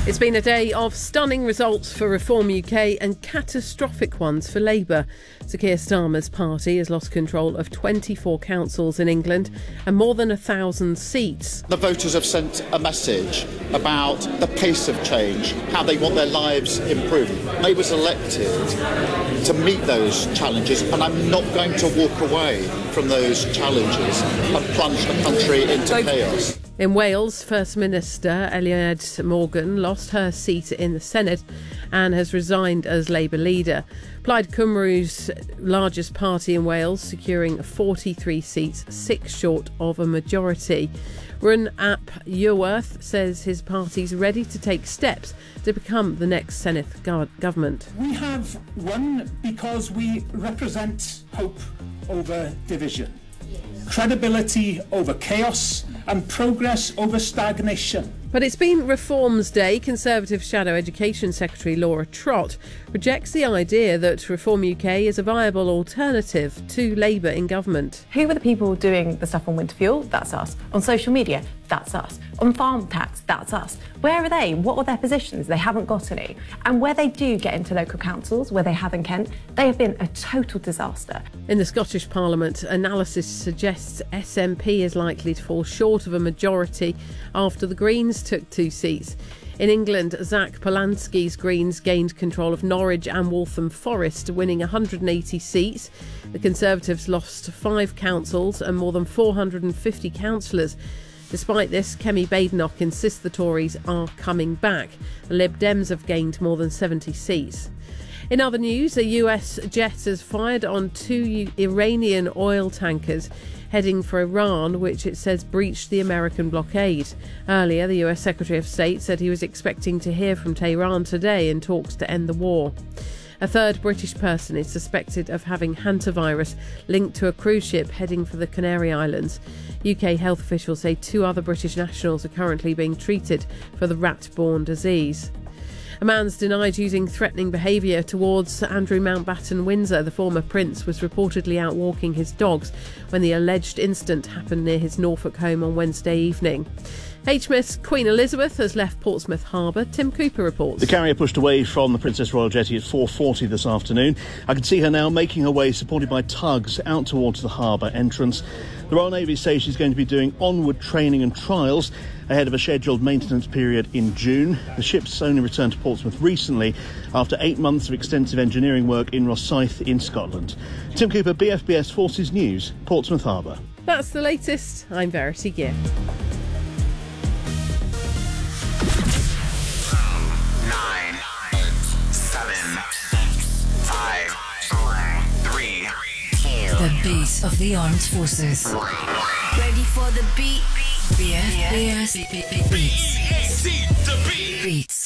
It's been a day of stunning results for Reform UK and catastrophic ones for Labour. Sir Keir Starmer's party has lost control of 24 councils in England and more than 1,000 seats. The voters have sent a message about the pace of change, how they want their lives improved. I was elected to meet those challenges, and I'm not going to walk away from those challenges and plunge the country into chaos. In Wales, First Minister Eluned Morgan lost her seat in the Senate and has resigned as Labour leader. Plaid Cymru's largest party in Wales, securing 43 seats, 6 short of a majority. Run Ap Iorwerth says his party's ready to take steps to become the next Senedd government. We have won because we represent hope over division, credibility over chaos, and progress over stagnation. But it's been Reform's Day. Conservative Shadow Education Secretary Laura Trott rejects the idea that Reform UK is a viable alternative to Labour in government. Who were the people doing the stuff on winter fuel? That's us. On social media? That's us. On farm tax? That's us. Where are they? What are their positions? They haven't got any. And where they do get into local councils, where they have in Kent, they have been a total disaster. In the Scottish Parliament, analysis suggests SNP is likely to fall short of a majority after the Greens took 2 seats. In England, Zach Polanski's Greens gained control of Norwich and Waltham Forest, winning 180 seats. The Conservatives lost 5 councils and more than 450 councillors. Despite this, Kemi Badenoch insists the Tories are coming back. The Lib Dems have gained more than 70 seats. In other news, a US jet has fired on 2 Iranian oil tankers heading for Iran, which it says breached the American blockade. Earlier, the US Secretary of State said he was expecting to hear from Tehran today in talks to end the war. A third British person is suspected of having hantavirus linked to a cruise ship heading for the Canary Islands. UK health officials say 2 other British nationals are currently being treated for the rat-borne disease. A man's denied using threatening behaviour towards Andrew Mountbatten Windsor. The former prince was reportedly out walking his dogs when the alleged incident happened near his Norfolk home on Wednesday evening. HMS Queen Elizabeth has left Portsmouth Harbour. Tim Cooper reports. The carrier pushed away from the Princess Royal Jetty at 4:40 this afternoon. I can see her now making her way, supported by tugs, out towards the harbour entrance. The Royal Navy says she's going to be doing onward training and trials ahead of a scheduled maintenance period in June. The ship's only returned to Portsmouth recently after 8 months of extensive engineering work in Rosyth in Scotland. Tim Cooper, BFBS Forces News, Portsmouth Harbour. That's the latest. I'm Verity Gift. 9, 8, 7, 6, 5, 4, 3, 2. The beat of the armed forces. Ready for the beat? BFBS Beats. The beat. Beats.